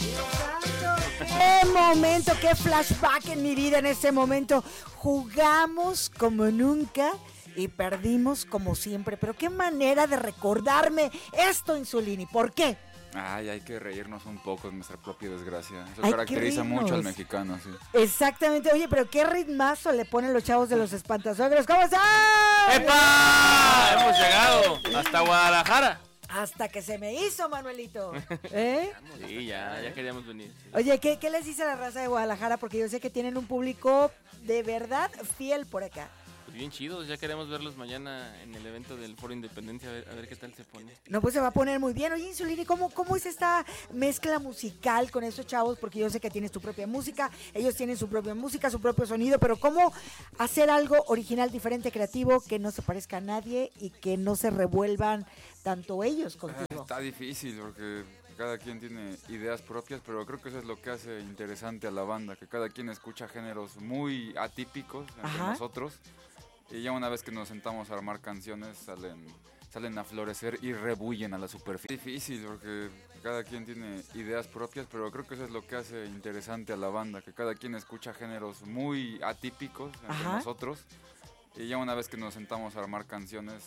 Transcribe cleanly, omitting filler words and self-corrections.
¡Qué momento! ¡Qué flashback en mi vida en ese momento! Jugamos como nunca y perdimos como siempre. Pero qué manera de recordarme esto, Insulini. ¿Por qué? Ay, hay que reírnos un poco de nuestra propia desgracia. Eso Hay caracteriza que mucho al reírnos. mexicano, sí. Exactamente. Oye, pero qué ritmazo le ponen los chavos de los espantasuegros. ¿Cómo están? ¡Epa! Hemos llegado hasta Guadalajara. Hasta que se me hizo, Manuelito. ¿Eh? Sí, ya queríamos venir. Sí. Oye, ¿qué les dice la raza de Guadalajara? Porque yo sé que tienen un público de verdad fiel por acá. Pues bien chidos, ya queremos verlos mañana en el evento del Foro Independencia, a ver qué tal se pone. No, pues se va a poner muy bien. Oye, Insulini, ¿cómo es esta mezcla musical con esos chavos? Porque yo sé que tienes tu propia música, ellos tienen su propia música, su propio sonido, pero ¿cómo hacer algo original, diferente, creativo, que no se parezca a nadie y que no se revuelvan tanto ellos contigo? Está difícil porque cada quien tiene ideas propias, pero creo que eso es lo que hace interesante a la banda, que cada quien escucha géneros muy atípicos entre nosotros. Y ya una vez que nos sentamos a armar canciones, salen a florecer y rebullen a la superficie. Es difícil porque cada quien tiene ideas propias, pero creo que eso es lo que hace interesante a la banda, que cada quien escucha géneros muy atípicos entre nosotros. Y ya una vez que nos sentamos a armar canciones,